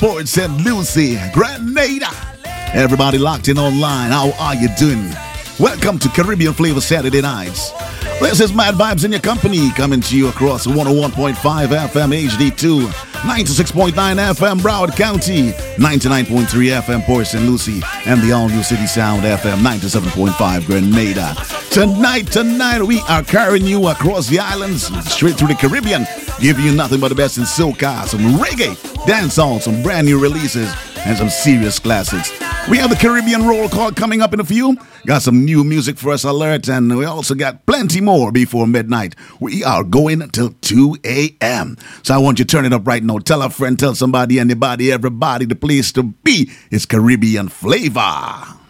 Port St. Lucie, Grenada. Everybody locked in online. How are you doing? Welcome to Caribbean Flavor Saturday Nights. This is Mad Vibes in your company, coming to you across 101.5 FM HD2, 96.9 FM Broward County, 99.3 FM Port St. Lucie, and the all-new City Sound FM 97.5 Grenada. Tonight, we are carrying you across the islands, straight through the Caribbean, giving you nothing but the best in soca, some reggae, dancehall, some brand new releases, and some serious classics. We have the Caribbean roll call coming up in a few. Got some new music for us alert, and we also got plenty more before midnight. We are going until 2 a.m. So I want you to turn it up right now. Tell a friend, tell somebody, anybody, everybody, the place to be is Caribbean Flavor.